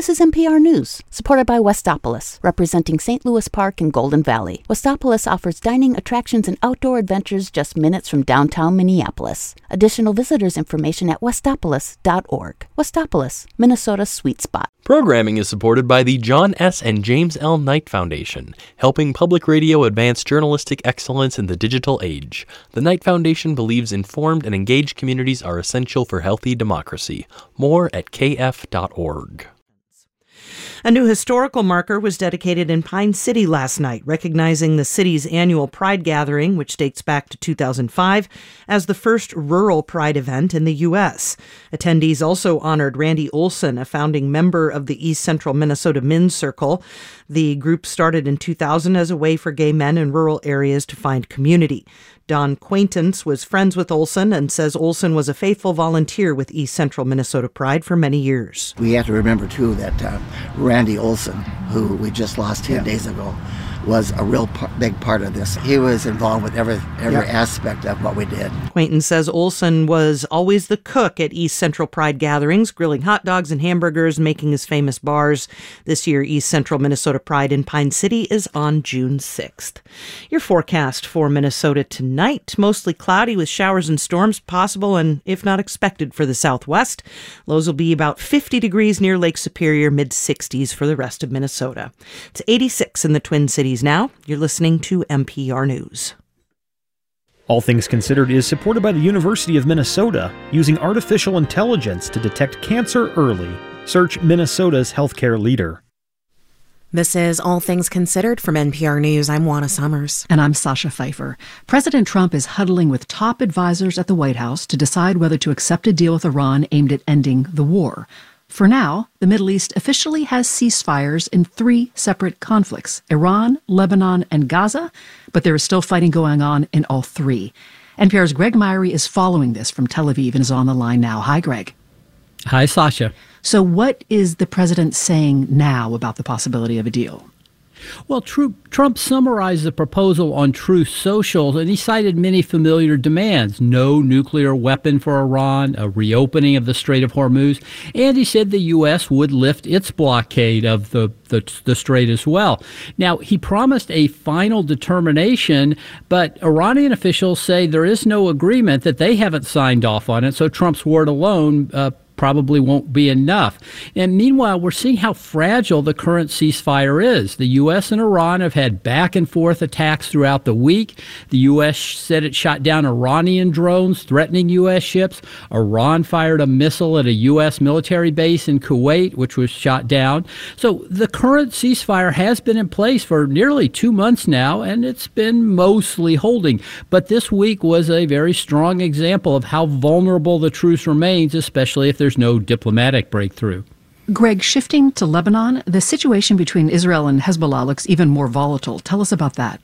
This is NPR News, supported by Westopolis, representing St. Louis Park and Golden Valley. Westopolis offers dining, attractions, and outdoor adventures just minutes from downtown Minneapolis. Additional visitors information at westopolis.org. Westopolis, Minnesota's sweet spot. Programming is supported by the John S. and James L. Knight Foundation, helping public radio advance journalistic excellence in the digital age. The Knight Foundation believes informed and engaged communities are essential for healthy democracy. More at kf.org. A new historical marker was dedicated in Pine City last night, recognizing the city's annual Pride gathering, which dates back to 2005, as the first rural Pride event in the U.S. Attendees also honored Randy Olson, a founding member of the East Central Minnesota Men's Circle. The group started in 2000 as a way for gay men in rural areas to find community. Don Quaintance was friends with Olson and says Olson was a faithful volunteer with East Central Minnesota Pride for many years. We have to remember, too, that Randy Olson, who we just lost 10 days ago, was a real big part of this. He was involved with every aspect of what we did. Quaintance says Olson was always the cook at East Central Pride gatherings, grilling hot dogs and hamburgers, making his famous bars. This year, East Central Minnesota Pride in Pine City is on June 6th. Your forecast for Minnesota tonight, mostly cloudy with showers and storms possible and, if not expected, for the southwest. Lows will be about 50 degrees near Lake Superior, mid-60s for the rest of Minnesota. It's 86 in the Twin Cities now. You're listening to NPR News. All Things Considered is supported by the University of Minnesota, using artificial intelligence to detect cancer early. Search Minnesota's healthcare leader. This is All Things Considered from NPR News. I'm Juana Summers. And I'm Sasha Pfeiffer. President Trump is huddling with top advisors at the White House to decide whether to accept a deal with Iran aimed at ending the war. For now, the Middle East officially has ceasefires in 3 separate conflicts: Iran, Lebanon, and Gaza, but there is still fighting going on in all 3. NPR's Greg Myrie is following this from Tel Aviv and is on the line now. Hi, Greg. Hi, Sasha. So what is the president saying now about the possibility of a deal? Well, Trump summarized the proposal on Truth Social, and he cited many familiar demands: no nuclear weapon for Iran, a reopening of the Strait of Hormuz, and he said the U.S. would lift its blockade of the strait as well. Now, he promised a final determination, but Iranian officials say there is no agreement, that they haven't signed off on it, so Trump's word alone probably won't be enough. And meanwhile, we're seeing how fragile the current ceasefire is. The U.S. and Iran have had back and forth attacks throughout the week. The U.S. said it shot down Iranian drones threatening U.S. ships. Iran fired a missile at a U.S. military base in Kuwait, which was shot down. So the current ceasefire has been in place for nearly 2 months now, and it's been mostly holding. But this week was a very strong example of how vulnerable the truce remains, especially if there's no diplomatic breakthrough. Greg, shifting to Lebanon, the situation between Israel and Hezbollah looks even more volatile. Tell us about that.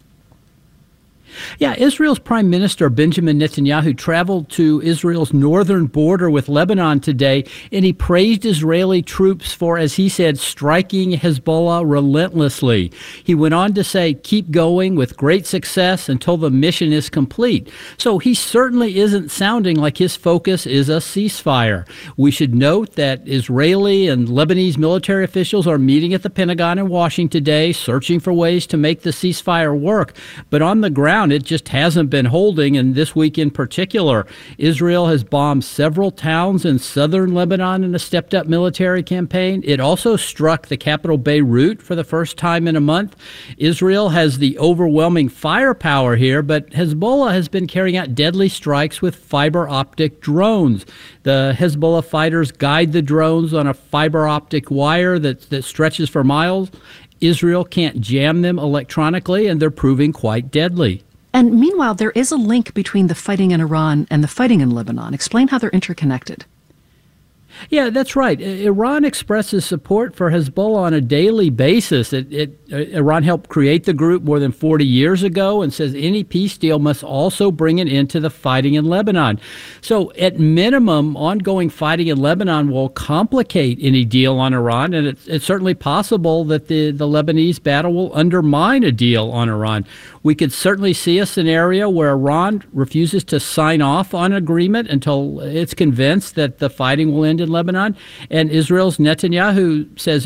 Yeah, Israel's Prime Minister Benjamin Netanyahu traveled to Israel's northern border with Lebanon today, and he praised Israeli troops for, as he said, striking Hezbollah relentlessly. He went on to say, keep going with great success until the mission is complete. So he certainly isn't sounding like his focus is a ceasefire. We should note that Israeli and Lebanese military officials are meeting at the Pentagon in Washington today, searching for ways to make the ceasefire work. But on the ground, it just hasn't been holding, and this week in particular, Israel has bombed several towns in southern Lebanon in a stepped-up military campaign. It also struck the capital Beirut for the first time in a month. Israel has the overwhelming firepower here, but Hezbollah has been carrying out deadly strikes with fiber-optic drones. The Hezbollah fighters guide the drones on a fiber-optic wire that stretches for miles. Israel can't jam them electronically, and they're proving quite deadly. And meanwhile, there is a link between the fighting in Iran and the fighting in Lebanon. Explain how they're interconnected. Yeah, that's right. Iran expresses support for Hezbollah on a daily basis. Iran helped create the group more than 40 years ago and says any peace deal must also bring an end to the fighting in Lebanon. So at minimum, ongoing fighting in Lebanon will complicate any deal on Iran, and it's certainly possible that the Lebanese battle will undermine a deal on Iran. We could certainly see a scenario where Iran refuses to sign off on an agreement until it's convinced that the fighting will end in Lebanon, and Israel's Netanyahu says